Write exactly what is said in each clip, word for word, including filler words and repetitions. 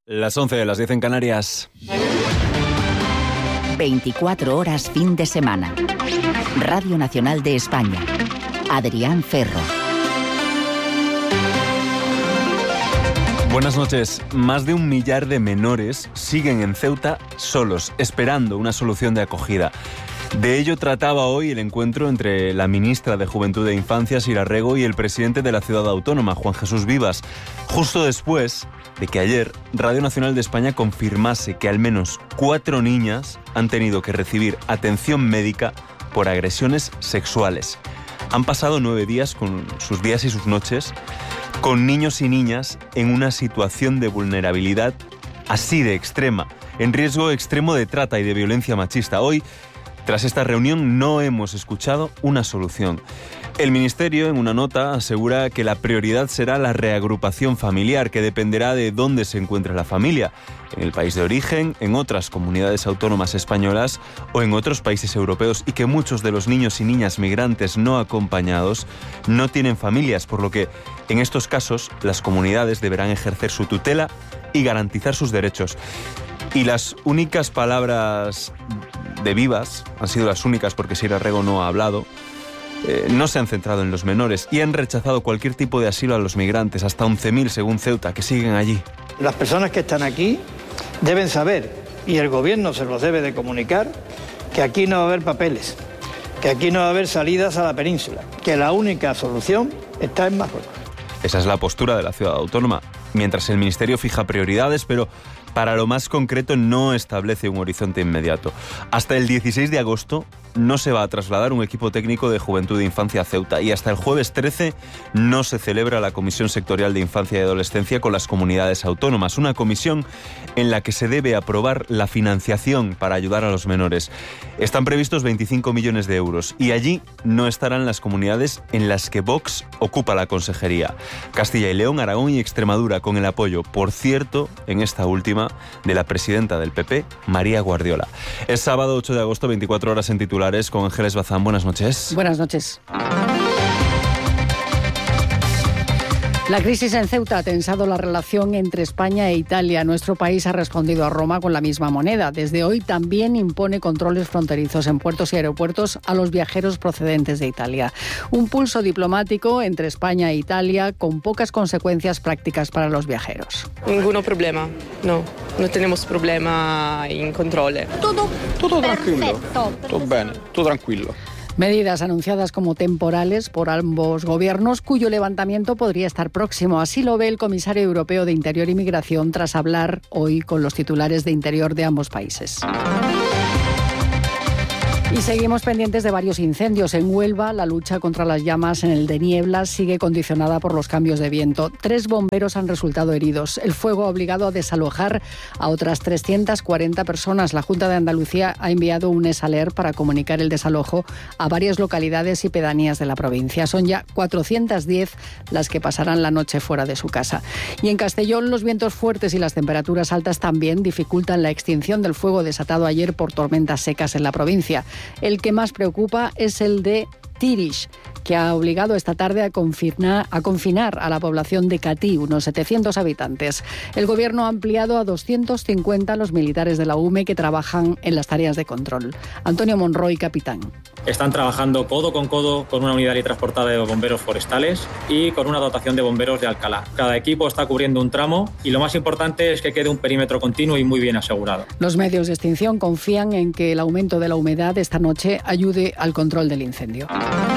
Las once, las diez en Canarias. veinticuatro horas fin de semana. Radio Nacional de España. Adrián Ferro. Buenas noches. Más de un millar de menores siguen en Ceuta solos, esperando una solución de acogida. De ello trataba hoy el encuentro entre la ministra de Juventud e Infancia, Sira Rego, y el presidente de la ciudad autónoma, Juan Jesús Vivas, justo después de que ayer Radio Nacional de España confirmase que al menos cuatro niñas han tenido que recibir atención médica por agresiones sexuales. Han pasado nueve días con sus días y sus noches con niños y niñas en una situación de vulnerabilidad así de extrema, en riesgo extremo de trata y de violencia machista. Hoy, tras esta reunión, no hemos escuchado una solución. El Ministerio, en una nota, asegura que la prioridad será la reagrupación familiar, que dependerá de dónde se encuentre la familia, en el país de origen, en otras comunidades autónomas españolas o en otros países europeos, y que muchos de los niños y niñas migrantes no acompañados no tienen familias, por lo que en estos casos las comunidades deberán ejercer su tutela y garantizar sus derechos. Y las únicas palabras de Vivas, han sido las únicas porque Sira Rego no ha hablado, eh, no se han centrado en los menores y han rechazado cualquier tipo de asilo a los migrantes, hasta once mil según Ceuta, que siguen allí. Las personas que están aquí deben saber, y el gobierno se los debe de comunicar, que aquí no va a haber papeles, que aquí no va a haber salidas a la península, que la única solución está en Marruecos. Esa es la postura de la ciudad autónoma, mientras el Ministerio fija prioridades, pero para lo más concreto no establece un horizonte inmediato. Hasta el dieciséis de agosto no se va a trasladar un equipo técnico de Juventud e Infancia a Ceuta, y hasta el jueves trece no se celebra la Comisión Sectorial de Infancia y Adolescencia con las comunidades autónomas, una comisión en la que se debe aprobar la financiación para ayudar a los menores. Están previstos veinticinco millones de euros y allí no estarán las comunidades en las que Vox ocupa la consejería: Castilla y León, Aragón y Extremadura, con el apoyo, por cierto, en esta última, de la presidenta del P P, María Guardiola. Es sábado ocho de agosto, veinticuatro horas en titulares, con Ángeles Bazán. Buenas noches. Buenas noches. La crisis en Ceuta ha tensado la relación entre España e Italia. Nuestro país ha respondido a Roma con la misma moneda. Desde hoy también impone controles fronterizos en puertos y aeropuertos a los viajeros procedentes de Italia. Un pulso diplomático entre España e Italia con pocas consecuencias prácticas para los viajeros. Ningún problema, no. No tenemos problema en control. Todo, todo tranquilo. Todo bien, todo tranquilo. Medidas anunciadas como temporales por ambos gobiernos, cuyo levantamiento podría estar próximo. Así lo ve el comisario europeo de Interior y Migración tras hablar hoy con los titulares de Interior de ambos países. Y seguimos pendientes de varios incendios. En Huelva, la lucha contra las llamas en el de Nieblas sigue condicionada por los cambios de viento. Tres bomberos han resultado heridos. El fuego ha obligado a desalojar a otras trescientas cuarenta personas. La Junta de Andalucía ha enviado un ESALER para comunicar el desalojo a varias localidades y pedanías de la provincia. Son ya cuatrocientas diez las que pasarán la noche fuera de su casa. Y en Castellón, los vientos fuertes y las temperaturas altas también dificultan la extinción del fuego desatado ayer por tormentas secas en la provincia. El que más preocupa es el de Tirish, que ha obligado esta tarde a confinar, a confinar a la población de Catí, unos setecientos habitantes. El Gobierno ha ampliado a doscientos cincuenta los militares de la U M E que trabajan en las tareas de control. Antonio Monroy, capitán. Están trabajando codo con codo con una unidad y transportada de bomberos forestales y con una dotación de bomberos de Alcalá. Cada equipo está cubriendo un tramo y lo más importante es que quede un perímetro continuo y muy bien asegurado. Los medios de extinción confían en que el aumento de la humedad esta noche ayude al control del incendio.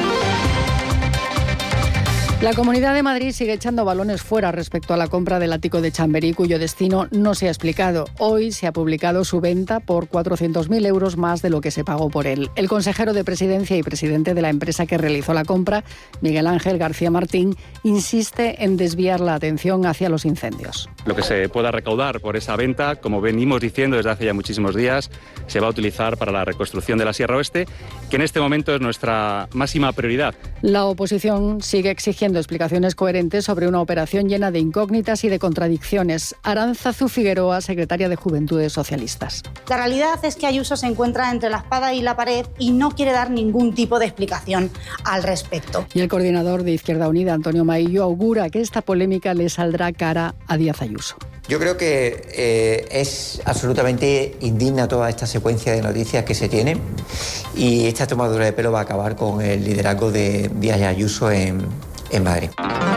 La Comunidad de Madrid sigue echando balones fuera respecto a la compra del ático de Chamberí, cuyo destino no se ha explicado. Hoy se ha publicado su venta por cuatrocientos mil euros más de lo que se pagó por él. El consejero de Presidencia y presidente de la empresa que realizó la compra, Miguel Ángel García Martín, insiste en desviar la atención hacia los incendios. Lo que se pueda recaudar por esa venta, como venimos diciendo desde hace ya muchísimos días, se va a utilizar para la reconstrucción de la Sierra Oeste, que en este momento es nuestra máxima prioridad. La oposición sigue exigiendo explicaciones coherentes sobre una operación llena de incógnitas y de contradicciones. Arantzazu Figueroa, secretaria de Juventudes Socialistas. La realidad es que Ayuso se encuentra entre la espada y la pared y no quiere dar ningún tipo de explicación al respecto. Y el coordinador de Izquierda Unida, Antonio Maillo, augura que esta polémica le saldrá cara a Díaz Ayuso. Yo creo que eh, es absolutamente indigna toda esta secuencia de noticias que se tiene y esta tomadura de pelo va a acabar con el liderazgo de Díaz Ayuso en, en Madrid.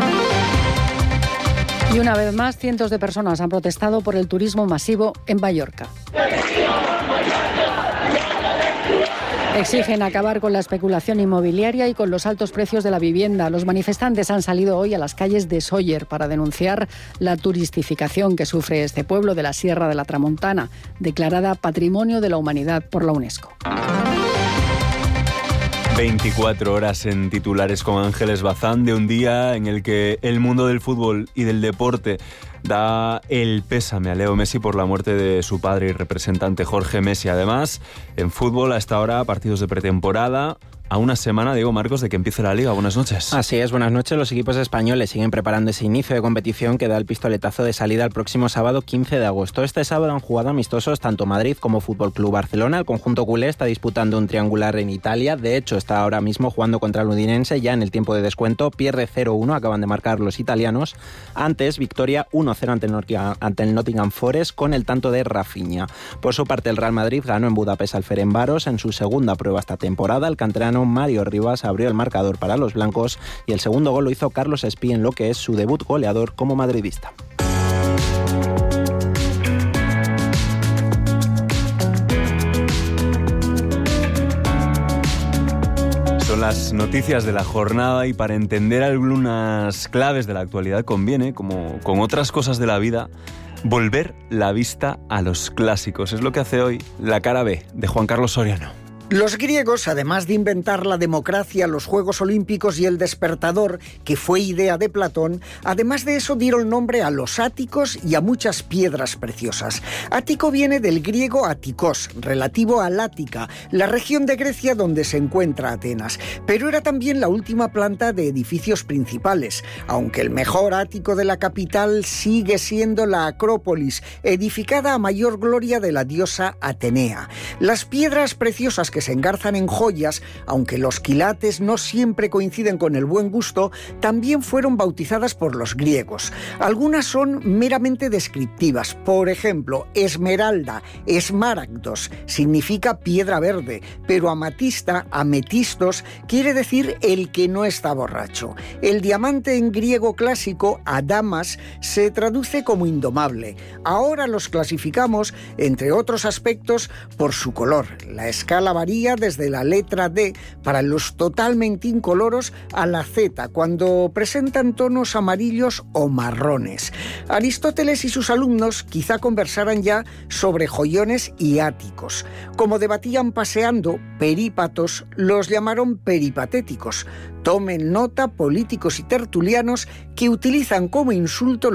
Y una vez más, cientos de personas han protestado por el turismo masivo en Mallorca. Exigen acabar con la especulación inmobiliaria y con los altos precios de la vivienda. Los manifestantes han salido hoy a las calles de Sóller para denunciar la turistificación que sufre este pueblo de la Sierra de la Tramontana, declarada Patrimonio de la Humanidad por la UNESCO. veinticuatro horas en titulares con Ángeles Bazán, de un día en el que el mundo del fútbol y del deporte da el pésame a Leo Messi por la muerte de su padre y representante Jorge Messi. Además, en fútbol, a esta hora, partidos de pretemporada. A una semana, Diego Marcos, de que empiece la Liga. Buenas noches. Así es, buenas noches. Los equipos españoles siguen preparando ese inicio de competición que da el pistoletazo de salida el próximo sábado quince de agosto. Este sábado han jugado amistosos tanto Madrid como Fútbol Club Barcelona. El conjunto culé está disputando un triangular en Italia. De hecho, está ahora mismo jugando contra el Udinense ya en el tiempo de descuento. Pierde cero uno, acaban de marcar los italianos. Antes, victoria uno cero ante el, Nottingham, ante el Nottingham Forest con el tanto de Rafinha. Por su parte, el Real Madrid ganó en Budapest al Ferencváros en su segunda prueba esta temporada. El canterano Mario Rivas abrió el marcador para los blancos y el segundo gol lo hizo Carlos Espí en lo que es su debut goleador como madridista. Son las noticias de la jornada y para entender algunas claves de la actualidad conviene, como con otras cosas de la vida, volver la vista a los clásicos. Es lo que hace hoy La Cara B, de Juan Carlos Soriano. Los griegos, además de inventar la democracia, los Juegos Olímpicos y el despertador, que fue idea de Platón, además de eso dieron nombre a los áticos y a muchas piedras preciosas. Ático viene del griego Atikos, relativo al Ática, la región de Grecia donde se encuentra Atenas, pero era también la última planta de edificios principales, aunque el mejor ático de la capital sigue siendo la Acrópolis, edificada a mayor gloria de la diosa Atenea. Las piedras preciosas que se engarzan en joyas, aunque los quilates no siempre coinciden con el buen gusto, también fueron bautizadas por los griegos. Algunas son meramente descriptivas. Por ejemplo, esmeralda, esmaragdos, significa piedra verde, pero amatista, ametistos, quiere decir el que no está borracho. El diamante en griego clásico, adamas, se traduce como indomable. Ahora los clasificamos, entre otros aspectos, por su color. La escala varía desde la letra D para los totalmente incoloros a la Z, cuando presentan tonos amarillos o marrones. Aristóteles y sus alumnos quizá conversaran ya sobre joyones y áticos. Como debatían paseando, perípatos, los llamaron peripatéticos. Tomen nota políticos y tertulianos que utilizan como insulto